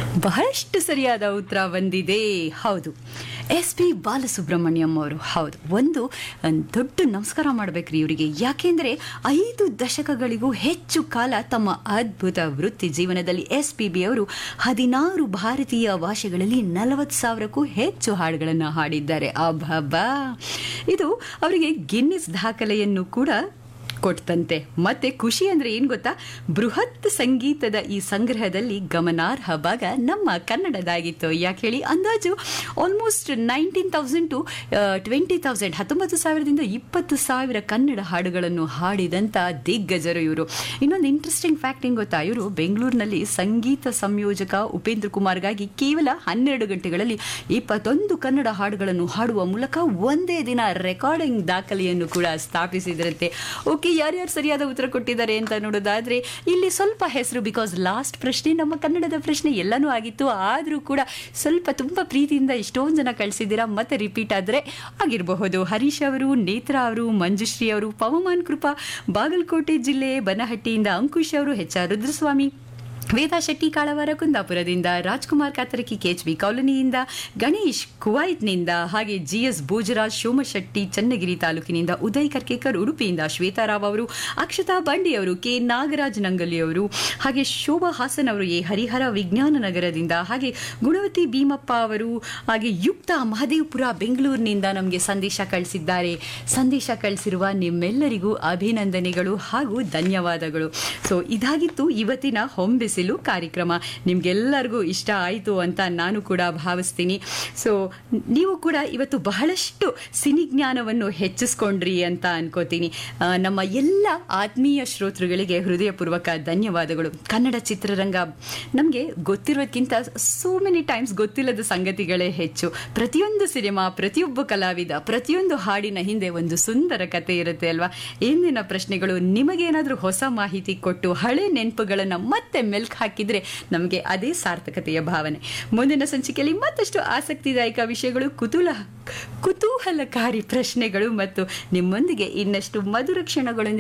ಬಹಳಷ್ಟು ಸರಿಯಾದ ಉತ್ತರ ಬಂದಿದೆ. ಹೌದು, SP ಬಾಲಸುಬ್ರಹ್ಮಣ್ಯಂ ಅವರು. ಹೌದು, ಒಂದು ದೊಡ್ಡ ನಮಸ್ಕಾರ ಮಾಡಬೇಕ್ರಿ ಇವರಿಗೆ. ಯಾಕೆಂದ್ರೆ 5 ದಶಕಗಳಿಗೂ ಹೆಚ್ಚು ಕಾಲ ತಮ್ಮ ಅದ್ಭುತ ವೃತ್ತಿ ಜೀವನದಲ್ಲಿ SPB ಅವರು 16 ಭಾರತೀಯ ಭಾಷೆಗಳಲ್ಲಿ 40,000ಕ್ಕೂ ಹೆಚ್ಚು ಹಾಡುಗಳನ್ನು ಹಾಡಿದ್ದಾರೆ. ಅಬ್ಬಬ್ಬಾ, ಇದು ಅವರಿಗೆ ಗಿನ್ನಿಸ್ ದಾಖಲೆಯನ್ನು ಕೂಡ ಕೊಟ್ಟಂತೆ. ಮತ್ತೆ ಖುಷಿ ಅಂದ್ರೆ ಏನ್ ಗೊತ್ತಾ, ಬೃಹತ್ ಸಂಗೀತದ ಈ ಸಂಗ್ರಹದಲ್ಲಿ ಗಮನಾರ್ಹ ಭಾಗ ನಮ್ಮ ಕನ್ನಡದಾಗಿತ್ತು. ಯಾಕೆ ಹೇಳಿ, ಅಂದಾಜು ಆಲ್ಮೋಸ್ಟ್ 19,000 to 20,000 19,000ದಿಂದ 20,000 ಕನ್ನಡ ಹಾಡುಗಳನ್ನು ಹಾಡಿದಂತ ದಿಗ್ಗಜರು ಇವರು. ಇನ್ನೊಂದು ಇಂಟ್ರೆಸ್ಟಿಂಗ್ ಫ್ಯಾಕ್ಟ್ ಏನ್ ಗೊತ್ತಾ, ಇವರು ಬೆಂಗಳೂರಿನಲ್ಲಿ ಸಂಗೀತ ಸಂಯೋಜಕ ಉಪೇಂದ್ರ ಕುಮಾರ್ಗಾಗಿ ಕೇವಲ 12 ಗಂಟೆಗಳಲ್ಲಿ 21 ಕನ್ನಡ ಹಾಡುಗಳನ್ನು ಹಾಡುವ ಮೂಲಕ ಒಂದೇ ದಿನ ರೆಕಾರ್ಡಿಂಗ್ ದಾಖಲೆಯನ್ನು ಕೂಡ ಸ್ಥಾಪಿಸಿದ್ರಂತೆ. ಓಕೆ, ಯಾರ್ಯಾರು ಸರಿಯಾದ ಉತ್ತರ ಕೊಟ್ಟಿದ್ದಾರೆ ಅಂತ ನೋಡೋದಾದ್ರೆ ಇಲ್ಲಿ ಸ್ವಲ್ಪ ಹೆಸರು, ಬಿಕಾಸ್ ಲಾಸ್ಟ್ ಪ್ರಶ್ನೆ ನಮ್ಮ ಕನ್ನಡದ ಪ್ರಶ್ನೆ ಎಲ್ಲನೂ ಆಗಿತ್ತು. ಆದ್ರೂ ಕೂಡ ಸ್ವಲ್ಪ ತುಂಬಾ ಪ್ರೀತಿಯಿಂದ ಇಷ್ಟೊಂದು ಜನ ಕಳಿಸಿದ್ದೀರಾ. ಮತ್ತೆ ರಿಪೀಟ್ ಆದ್ರೆ ಆಗಿರಬಹುದು. ಹರೀಶ್ ಅವರು, ನೇತ್ರಾ ಅವರು, ಮಂಜುಶ್ರೀ ಅವರು, ಪವಮಾನ್ ಕೃಪಾ, ಬಾಗಲಕೋಟೆ ಜಿಲ್ಲೆ ಬನಹಟ್ಟಿಯಿಂದ, ಅಂಕುಶ್ ಅವರು, HR ರುದ್ರಸ್ವಾಮಿ, ವೇದಾ ಶೆಟ್ಟಿ ಕಾಳವಾರ ಕುಂದಾಪುರದಿಂದ, ರಾಜ್ಕುಮಾರ್ ಕಾತರಕಿ KHB ಕಾಲೋನಿಯಿಂದ, ಗಣೇಶ್ ಕುವೈಟ್ನಿಂದ, ಹಾಗೆ GS ಭೋಜರಾಜ್ ಸೋಮಶೆಟ್ಟಿ ಚನ್ನಗಿರಿ ತಾಲೂಕಿನಿಂದ, ಉದಯ್ ಕರ್ಕೇಕರ್ ಉಡುಪಿಯಿಂದ, ಶ್ವೇತಾರಾವ್ ಅವರು, ಅಕ್ಷತಾ ಬಂಡಿ ಅವರು, K ನಾಗರಾಜ್ ನಂಗಲಿ ಅವರು, ಹಾಗೆ ಶೋಭಾ ಹಾಸನ್ ಅವರು ಹರಿಹರ ವಿಜ್ಞಾನ ನಗರದಿಂದ, ಹಾಗೆ ಗುಣವತಿ ಭೀಮಪ್ಪ ಅವರು, ಹಾಗೆ ಯುಕ್ತ ಮಹದೇವಪುರ ಬೆಂಗಳೂರಿನಿಂದ ನಮಗೆ ಸಂದೇಶ ಕಳಿಸಿದ್ದಾರೆ. ಸಂದೇಶ ಕಳಿಸಿರುವ ನಿಮ್ಮೆಲ್ಲರಿಗೂ ಅಭಿನಂದನೆಗಳು ಹಾಗೂ ಧನ್ಯವಾದಗಳು. ಸೊ ಇದಾಗಿತ್ತು ಇವತ್ತಿನ ಹೊಂಬಿಸಿಲು ಕಾರ್ಯಕ್ರಮ. ನಿಮ್ಗೆಲ್ಲರಿಗೂ ಇಷ್ಟ ಆಯಿತು ಅಂತ ನಾನು ಕೂಡ ಭಾವಿಸ್ತೀನಿ. ಸೊ ನೀವು ಕೂಡ ಇವತ್ತು ಬಹಳಷ್ಟು ಸಿನಿಜ್ಞಾನವನ್ನು ಹೆಚ್ಚಿಸ್ಕೊಂಡ್ರಿ ಅಂತ ಅನ್ಕೋತೀನಿ. ನಮ್ಮ ಎಲ್ಲ ಆತ್ಮೀಯ ಶ್ರೋತೃಗಳಿಗೆ ಹೃದಯಪೂರ್ವಕ ಧನ್ಯವಾದಗಳು. ಕನ್ನಡ ಚಿತ್ರರಂಗ ನಮಗೆ ಗೊತ್ತಿರೋದಕ್ಕಿಂತ ಸೋ ಮೆನಿ ಟೈಮ್ಸ್ ಗೊತ್ತಿಲ್ಲದ ಸಂಗತಿಗಳೇ ಹೆಚ್ಚು. ಪ್ರತಿಯೊಂದು ಸಿನಿಮಾ, ಪ್ರತಿಯೊಬ್ಬ ಕಲಾವಿದ, ಪ್ರತಿಯೊಂದು ಹಾಡಿನ ಹಿಂದೆ ಒಂದು ಸುಂದರ ಕಥೆ ಇರುತ್ತೆ ಅಲ್ವಾ. ಇಂದಿನ ಪ್ರಶ್ನೆಗಳು ನಿಮಗೇನಾದ್ರೂ ಹೊಸ ಮಾಹಿತಿ ಕೊಟ್ಟು ಹಳೆ ನೆನಪುಗಳನ್ನು ಮತ್ತೆ ಮೆಲ್ಕ್ ಹಾಕಿದ್ರೆ ನಮಗೆ ಅದೇ ಸಾರ್ಥಕತೆಯ ಭಾವನೆ. ಮುಂದಿನ ಸಂಚಿಕೆಯಲ್ಲಿ ಮತ್ತಷ್ಟು ಆಸಕ್ತಿದಾಯಕ ವಿಷಯಗಳು, ಕುತೂಹಲಕಾರಿ ಪ್ರಶ್ನೆಗಳು ಮತ್ತು ನಿಮ್ಮೊಂದಿಗೆ ಇನ್ನಷ್ಟು ಮಧುರ ಕ್ಷಣಗಳೊಂದಿಗೆ